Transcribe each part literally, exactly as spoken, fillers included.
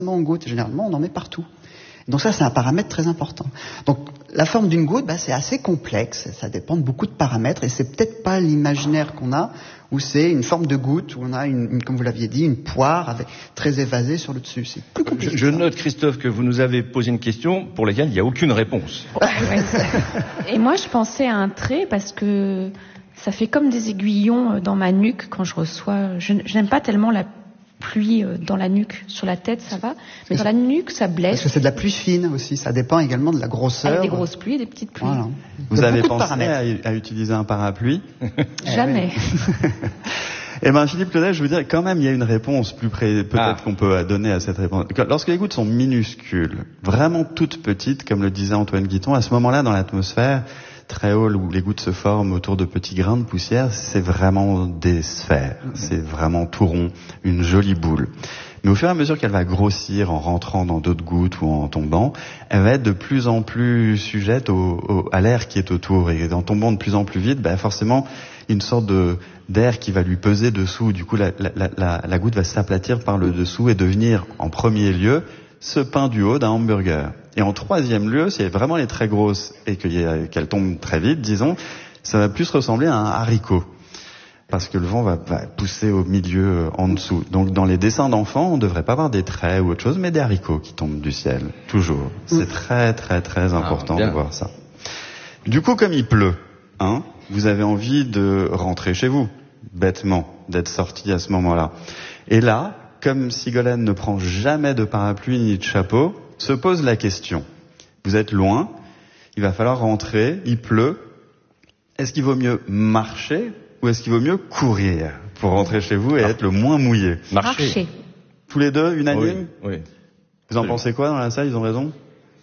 en goutte, généralement on en met partout. Donc ça, c'est un paramètre très important. Donc la forme d'une goutte, bah, c'est assez complexe, ça dépend de beaucoup de paramètres, et c'est peut-être pas l'imaginaire qu'on a, où c'est une forme de goutte, où on a, une, une, comme vous l'aviez dit, une poire avec, très évasée sur le dessus. C'est plus compliqué. Je, je note, Christophe, que vous nous avez posé une question pour laquelle il n'y a aucune réponse. Et moi, je pensais à un trait, parce que ça fait comme des aiguillons dans ma nuque quand je reçois... Je, je n'aime pas tellement la pluie dans la nuque. Sur la tête, ça va, mais dans la nuque, ça blesse. Parce que c'est de la pluie fine aussi, ça dépend également de la grosseur. Avec des grosses pluies et des petites pluies. Voilà. Vous avez pensé à, à utiliser un parapluie? Jamais. Eh bien, Philippe Claudel, je veux dire, quand même, il y a une réponse plus près, peut-être ah. qu'on peut donner à cette réponse. Lorsque les gouttes sont minuscules, vraiment toutes petites, comme le disait Antoine Guiton, à ce moment-là, dans l'atmosphère, très haut, où les gouttes se forment autour de petits grains de poussière, c'est vraiment des sphères. Mm-hmm. C'est vraiment tout rond, une jolie boule. Mais au fur et à mesure qu'elle va grossir en rentrant dans d'autres gouttes ou en tombant, elle va être de plus en plus sujette au, au, à l'air qui est autour. Et en tombant de plus en plus vite, ben forcément, une sorte de, d'air qui va lui peser dessous. Du coup, la, la, la, la goutte va s'aplatir par le dessous et devenir, en premier lieu, ce pain du haut d'un hamburger. Et en troisième lieu, si vraiment elle est très grosse et qu'elle tombe très vite, disons, ça va plus ressembler à un haricot. Parce que le vent va, va pousser au milieu, euh, en dessous. Donc dans les dessins d'enfants, on ne devrait pas avoir des traits ou autre chose, mais des haricots qui tombent du ciel, toujours. C'est très très très important ah, de voir ça. Du coup, comme il pleut, hein, vous avez envie de rentrer chez vous, bêtement, d'être sorti à ce moment-là. Et là, comme Sigolène ne prend jamais de parapluie ni de chapeau, se pose la question. Vous êtes loin, il va falloir rentrer, il pleut. Est-ce qu'il vaut mieux marcher ou est-ce qu'il vaut mieux courir pour rentrer chez vous et être le moins mouillé? Marcher. Marcher. Tous les deux, unanimes? Oui, oui. Vous en pensez quoi dans la salle? Ils ont raison?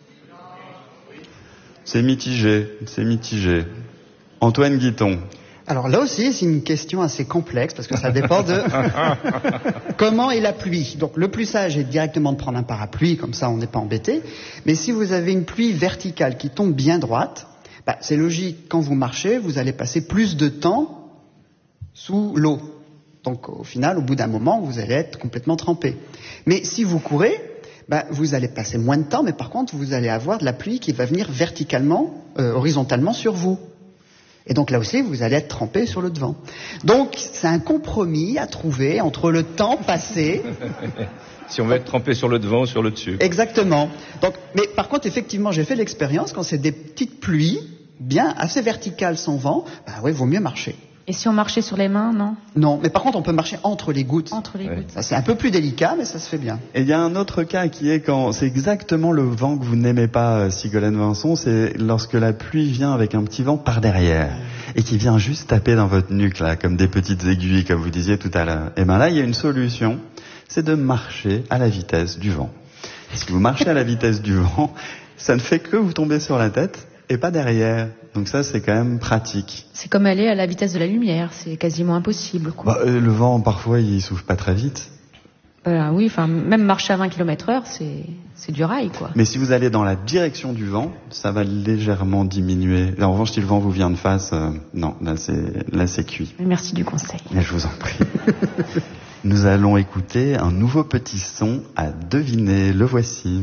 C'est mitigé, c'est mitigé. Antoine Guiton. Alors là aussi, c'est une question assez complexe parce que ça dépend de comment est la pluie. Donc le plus sage est directement de prendre un parapluie, comme ça on n'est pas embêté. Mais si vous avez une pluie verticale qui tombe bien droite, bah, c'est logique, quand vous marchez, vous allez passer plus de temps sous l'eau. Donc au final, au bout d'un moment, vous allez être complètement trempé. Mais si vous courez, bah, vous allez passer moins de temps, mais par contre, vous allez avoir de la pluie qui va venir verticalement, euh, horizontalement sur vous. Et donc là aussi, vous allez être trempé sur le devant. Donc c'est un compromis à trouver entre le temps passé... Si on veut être trempé sur le devant ou sur le dessus. Exactement. Donc, mais par contre, effectivement, j'ai fait l'expérience, quand c'est des petites pluies, bien assez verticales sans vent, bah oui, vaut mieux marcher. Et si on marchait sur les mains, non? Non, mais par contre, on peut marcher entre les gouttes. Entre les ouais. gouttes. Ça, c'est un peu plus délicat, mais ça se fait bien. Et il y a un autre cas qui est quand c'est exactement le vent que vous n'aimez pas, Sigolène Vincent, c'est lorsque la pluie vient avec un petit vent par derrière et qui vient juste taper dans votre nuque, là, comme des petites aiguilles, comme vous disiez tout à l'heure. Et ben là, il y a une solution, c'est de marcher à la vitesse du vent. Si vous marchez à la vitesse du vent, ça ne fait que vous tomber sur la tête et pas derrière. Donc ça, c'est quand même pratique. C'est comme aller à la vitesse de la lumière, c'est quasiment impossible, quoi. Bah, euh, le vent, parfois, il souffle pas très vite. Euh, oui, enfin, même marcher à vingt kilomètres heure, c'est, c'est du rail, quoi. Mais si vous allez dans la direction du vent, ça va légèrement diminuer. En revanche, si le vent vous vient de face, euh, non, là c'est, là c'est cuit. Merci du conseil. Mais je vous en prie. Nous allons écouter un nouveau petit son à deviner. Le voici.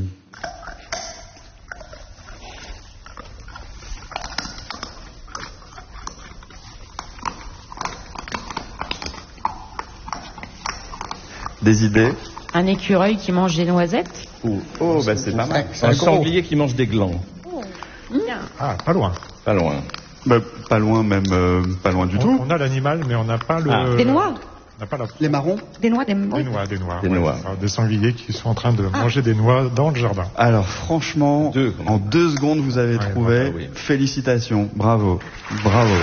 Des idées? Un écureuil qui mange des noisettes. Oh, oh bah c'est pas mal. Un sanglier qui mange des glands. Oh, bien. Ah, pas loin. Pas loin. Bah, pas loin, même euh, pas loin du on, tout. On a l'animal, mais on n'a pas le... Ah. Des noix. On n'a pas la... Les marrons? Des noix, des Des noix. noix, des noix. Des ouais, noix. ça, des sangliers qui sont en train de ah. manger des noix dans le jardin. Alors franchement, Deux. en deux secondes vous avez ouais, trouvé. bah, oui. Félicitations, bravo, bravo.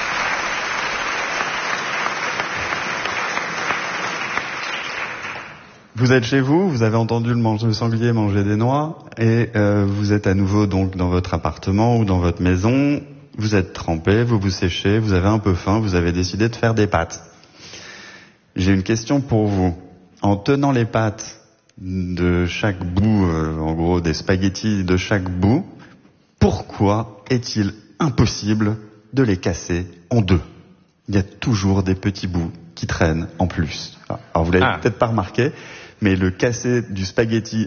Vous êtes chez vous, vous avez entendu le, mange, le sanglier manger des noix, et euh, vous êtes à nouveau donc dans votre appartement ou dans votre maison. Vous êtes trempé, vous vous séchez, vous avez un peu faim, vous avez décidé de faire des pâtes. J'ai une question pour vous. En tenant les pâtes de chaque bout, euh, en gros des spaghettis de chaque bout, pourquoi est-il impossible de les casser en deux? Il y a toujours des petits bouts qui traînent en plus. Alors vous l'avez ah. peut-être pas remarqué, mais le casser du spaghetti